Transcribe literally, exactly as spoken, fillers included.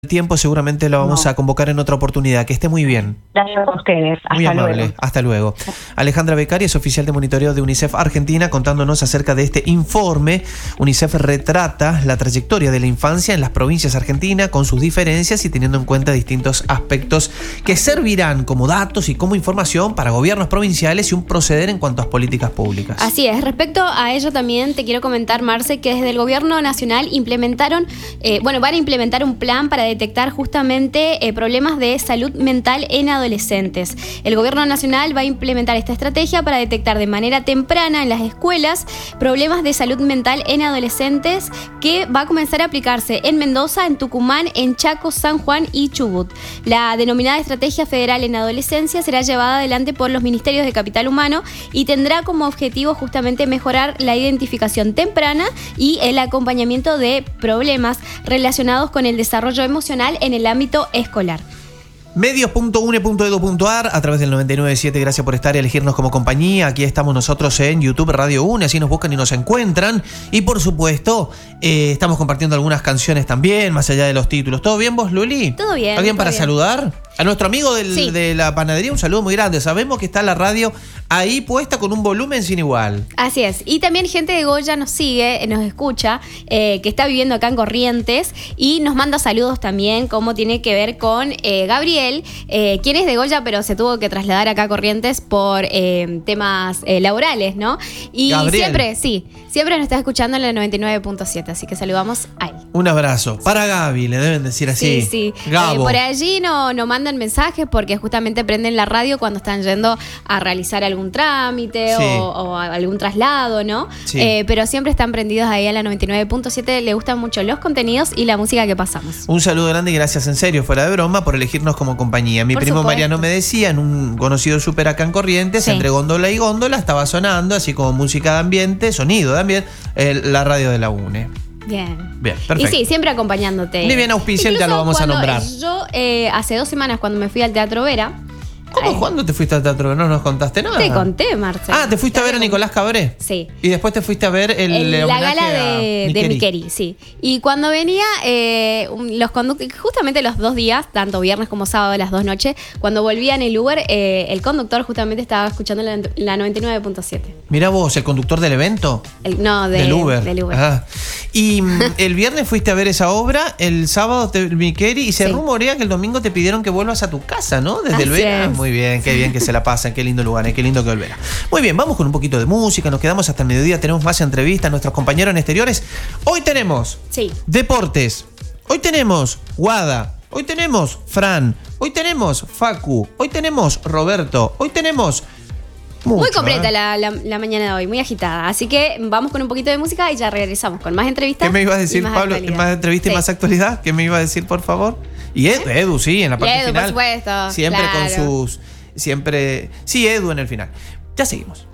tiempo, seguramente lo vamos no. a convocar en otra oportunidad. Que esté muy bien. Gracias a ustedes. Hasta muy amable. Luego. Hasta luego. Alejandra Beccari es oficial de monitoreo de UNICEF Argentina, contándonos acerca de este informe. UNICEF retrata la trayectoria de la infancia en las provincias argentinas con sus diferencias y teniendo en cuenta distintos aspectos que servirán como datos y como información para gobiernos provinciales y un proceder en cuanto a políticas públicas. Así es. Respecto a ello también te quiero comentar, Marce, que desde el gobierno nacional implementaron, eh, bueno, van a implementar un plan para detectar justamente eh, problemas de salud mental en adolescentes. El gobierno nacional va a implementar esta estrategia para detectar de manera temprana en las escuelas problemas de salud mental en adolescentes, que va a comenzar a aplicarse en Mendoza, en Tucumán, en Chaco, San Juan y Chubut. La denominada Estrategia Federal en Adolescencia será llevada adelante por los Ministerios de Capital Humano y tendrá como objetivo justamente mejorar la identificación temprana y el acompañamiento de problemas relacionados con el desarrollo emocional en el ámbito escolar. medios punto une punto edu punto ar a través del noventa y nueve punto siete. Gracias por estar y elegirnos como compañía. Aquí estamos nosotros en YouTube Radio UNE, así nos buscan y nos encuentran. Y por supuesto, eh, estamos compartiendo algunas canciones también, más allá de los títulos. ¿Todo bien vos, Luli? Todo bien. ¿Alguien todo para bien. saludar? A nuestro amigo del, sí. de la panadería, un saludo muy grande. Sabemos que está la radio ahí puesta con un volumen sin igual. Así es. Y también gente de Goya nos sigue, nos escucha, eh, que está viviendo acá en Corrientes y nos manda saludos también, como tiene que ver con eh, Gabriel, eh, quien es de Goya, pero se tuvo que trasladar acá a Corrientes por eh, temas eh, laborales, ¿no? Y Gabriel. siempre, sí, siempre nos está escuchando en la noventa y nueve punto siete, así que saludamos a él. Un abrazo. Para Gaby, le deben decir así. Sí, sí. Gabo. Eh, por allí no, no mandan mensajes porque justamente prenden la radio cuando están yendo a realizar algún trámite sí. o, o algún traslado, ¿no? Sí. Eh, pero siempre están prendidos ahí a la noventa y nueve punto siete. Le gustan mucho los contenidos y la música que pasamos. Un saludo grande y gracias en serio, fuera de broma, por elegirnos como compañía. Mi Por primo supuesto. Mariano me decía, en un conocido súper acá en Corrientes, Sí. entre góndola y góndola, estaba sonando, así como música de ambiente, sonido de ambiente, el- la radio de la UNE. Bien. Bien, perfecto. Y sí, siempre acompañándote. Ni bien auspicial, ya lo vamos a cuando nombrar. Yo, eh, hace dos semanas, cuando me fui al Teatro Vera. ¿Cómo? Ay, ¿Cuándo te fuiste al teatro? No nos contaste nada. Te conté, Marcelo. Ah, ¿te fuiste a ver a Nicolás Cabré? Sí. Y después te fuiste a ver el, El- la homenaje gala a de Miqueri. de Miqueri, sí. Y cuando venía, eh, un- los conductores, justamente los dos días, tanto viernes como sábado, las dos noches, cuando volvía en el Uber, eh, el conductor justamente estaba escuchando la, la noventa y nueve punto siete. Mirá vos, el conductor del evento. El- No, de- del Uber. Del Uber. Ah. Y mm, el viernes fuiste a ver esa obra, el sábado te Miqueri, y se Sí. rumorea que el domingo te pidieron que vuelvas a tu casa, ¿no? Desde el Así Vera. es. Muy bien, qué bien que se la pasan, qué lindo lugar, eh, qué lindo que volverá. Muy bien, vamos con un poquito de música, nos quedamos hasta el mediodía, tenemos más entrevistas, nuestros compañeros en exteriores. Hoy tenemos Sí. deportes, hoy tenemos Guada, hoy tenemos Fran, hoy tenemos Facu, hoy tenemos Roberto, hoy tenemos... Mucho, Muy completa ¿eh? la, la, la mañana de hoy, muy agitada. Así que vamos con un poquito de música y ya regresamos con más entrevistas. ¿Qué me ibas a decir, y más Pablo? actualidad. ¿Más entrevista y Sí. más actualidad? ¿Qué me iba a decir, por favor? Y Edu, Edu sí, en la parte Y Edu, por final. supuesto, Siempre claro. con sus... Siempre... Sí, Edu en el final. Ya seguimos.